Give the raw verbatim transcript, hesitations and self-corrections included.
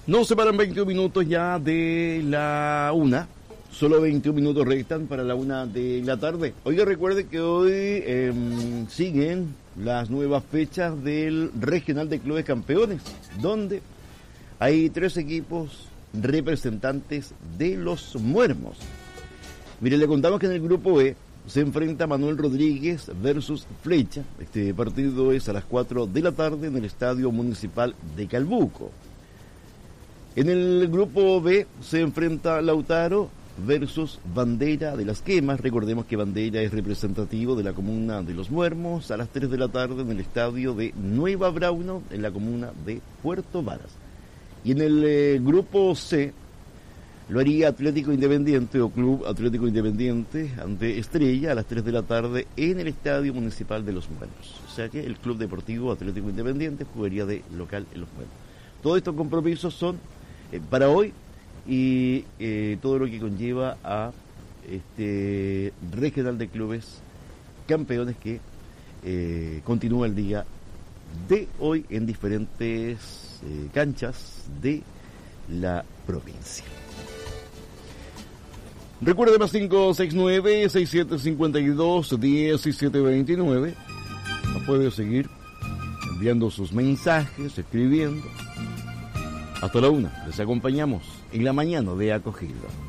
Nos separan veintiún minutos ya de la una. Solo veintiún minutos restan para la una de la tarde. Oiga, recuerde que hoy eh, siguen las nuevas fechas del Regional de Clubes Campeones, donde hay tres equipos representantes de los Muermos. Mire, le contamos que en el grupo E se enfrenta Manuel Rodríguez versus Flecha. Este partido es a las cuatro de la tarde en el Estadio Municipal de Calbuco. En el grupo B se enfrenta Lautaro versus Bandera de las Quemas. Recordemos que Bandera es representativo de la comuna de Los Muermos, a las tres de la tarde en el estadio de Nueva Brauno, en la comuna de Puerto Varas. Y en el eh, grupo C lo haría Atlético Independiente o Club Atlético Independiente ante Estrella a las tres de la tarde en el estadio municipal de Los Muermos. O sea que el Club Deportivo Atlético Independiente jugaría de local en Los Muermos. Todos estos compromisos son eh, para hoy, y eh, todo lo que conlleva a este Regional de Clubes Campeones que eh, continúa el día de hoy en diferentes eh, canchas de la provincia. Recuerde, más cinco seis nueve, seis siete cinco dos, diecisiete veintinueve. Nos puede seguir enviando sus mensajes, escribiendo. Hasta la una, les acompañamos en la mañana de Acogido.